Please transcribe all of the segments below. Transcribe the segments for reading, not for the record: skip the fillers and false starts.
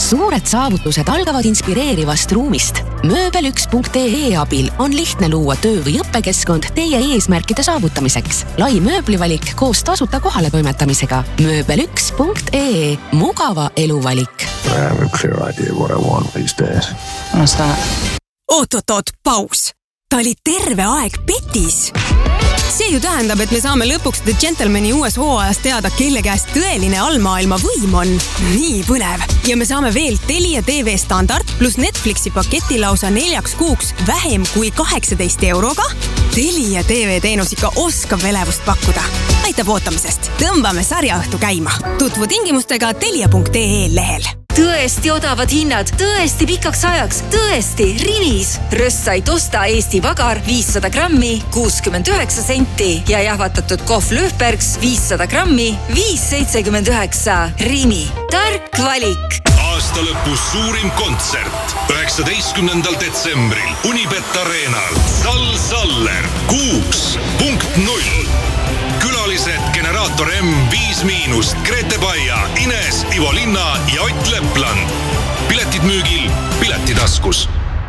Suured saavutused algavad inspireerivast ruumist. Mööbel1.ee abil on lihtne luua töö- või õppekeskkond teie eesmärkide saavutamiseks. Lai mööblivalik koos tasuta kohale toimetamisega. Mööbel1.ee. Mugava eluvalik. I have a clear idea what I want these days. What's that? Oot, paus. Ta oli terve aeg petis. See ju tähendab, et me saame lõpuks The Gentlemani uues hooajas teada, kelle käest tõeline allmaailma võim on. Nii põnev. Ja me saame veel Telia TV standard plus Netflixi paketi lausa 4 kuuks vähem kui 18 euroga. Telia TV teenus ikka oskab elevust pakkuda. Aitab ootamisest. Tõmbame sarjaõhtu käima. Tutvu tingimustega telia.ee lehel. Tõesti odavad hinnad, tõesti pikaks ajaks, tõesti Rimis. Rössaid osta Eesti Vagar 500 grammi 69 senti ja jahvatatud kohv Löfbergs 500 grammi 5,79. Rimi. Tark valik. Aasta lõpus suurim kontsert 19. detsembril Unibet Arenal. Saller 6.0. Külalised Generaator M, 5-, Grete Baia, Ines, Ivo Linna ja Ott Lepland. Piletid müügil Piletitaskus.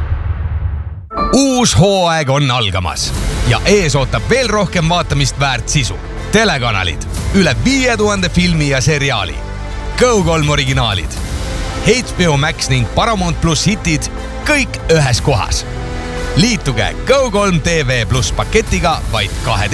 Uus hooaeg on algamas ja ees ootab veel rohkem vaatamist väärt sisu. Telekanalid, üle 5000 filmi ja seriaali, Go3 originaalid, HBO Max ning Paramount Plus hitid, kõik ühes kohas. Liituge Go3 TV Plus paketiga vaid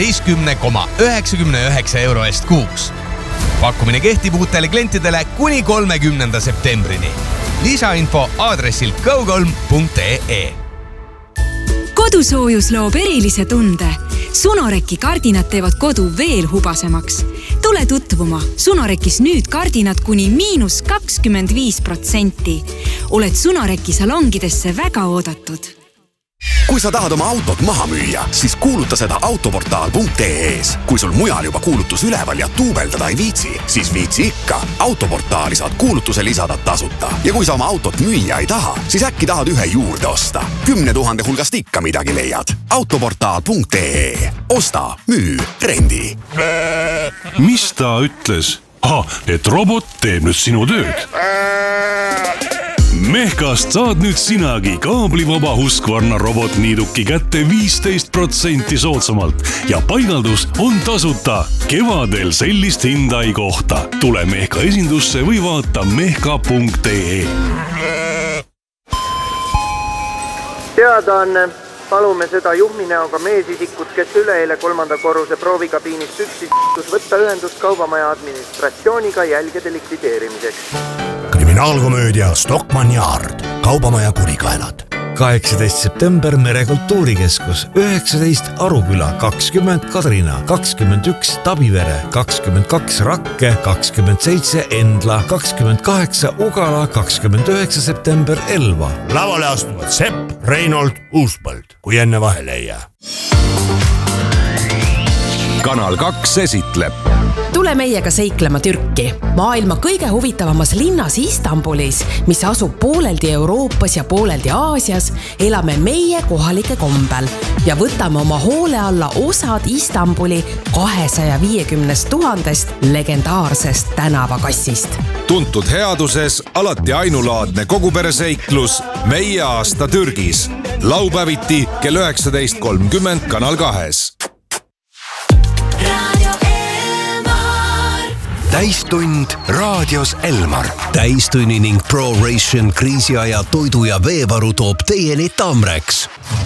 12,99 euro eest kuus. Pakkumine kehtib uutele klientidele kuni 30. septembrini. Lisainfo aadressil go3.ee. Kodusoojus loob erilise tunde. Sunoreki kardinad teevad kodu veel hubasemaks. Tule tutvuma. Sunorekis nüüd kardinad kuni -25%. Oled Sunoreki salongidesse väga oodatud. Kui sa tahad oma autot maha müüa, siis kuuluta seda autoportaal.ee-s. Kui sul mujal juba kuulutus üleval ja tuubeldada ei viitsi, siis viitsi ikka. Autoportaali saad kuulutuse lisada tasuta. Ja kui sa oma autot müüa ei taha, siis äkki tahad ühe juurde osta. 10 000 hulgast ikka midagi leiad. Autoportaal.ee. Osta, müü, rendi. Mis ta ütles? Et robot teeb nüüd sinu tööd. Mehkast saad nüüd sinagi kaablivaba Husqvarna robotniiduki kätte 15% soodsamalt ja paigaldus on tasuta. Kevadel sellist hinda ei kohta. Tule Mehka esindusse või vaata mehka.ee. Teadaanne. Palume seda juhminäoga meesisikut, kes üleeile 3. korruse proovikabiinist üksis võtta ühendust kaubamaja administratsiooniga jälgede likvideerimiseks. Kriminaalkomöödia Stockmann Yard. Kaubamaja kurikaelad. 18. september Merekultuurikeskus, 19 Aruküla, 20 Kadrina, 21 Tabivere, 22 Rakke, 27 Endla, 28 Ugala, 29 september Elva. Lavale astuvad Sepp, Reinhold, Uuspõld, kui enne vahele ei jää. Kanal 2 esitleb. Tule meiega seiklema Türki, maailma kõige huvitavamas linnas Istanbulis, mis asub pooleldi Euroopas ja pooleldi Aasias, elame meie kohalike kombel ja võtame oma hoole alla osad Istanbuli 250 000 legendaarsest tänavakassist. Tuntud headuses alati ainulaadne kogupereseiklus Meie aasta Türgis. Laupäeviti kell 19.30 Kanal 2. Täistund raadios Elmar. Täistunni ning ProRation kriisiaja toidu ja veevaru toob teieni Tamrex.